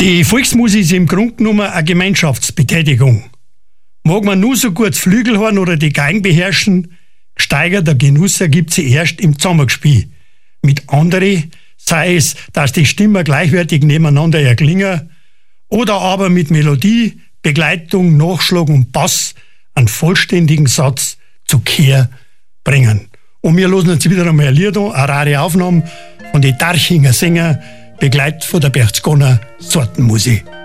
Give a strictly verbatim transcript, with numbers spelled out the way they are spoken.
Die Volksmusik ist im Grunde genommen eine Gemeinschaftsbetätigung. Mag man nur so gut Flügelhorn oder die Geigen beherrschen, gesteigerter Genuss ergibt sich erst im Zusammenspiel. Mit anderen, sei es, dass die Stimmen gleichwertig nebeneinander erklingen, oder aber mit Melodie, Begleitung, Nachschlag und Bass einen vollständigen Satz zu Kehr bringen. Und wir hören jetzt wieder einmal ein Lied an, eine rare Aufnahme von den Darchinger Sänger, begleitet von der Berchtesgadener Sortenmusik.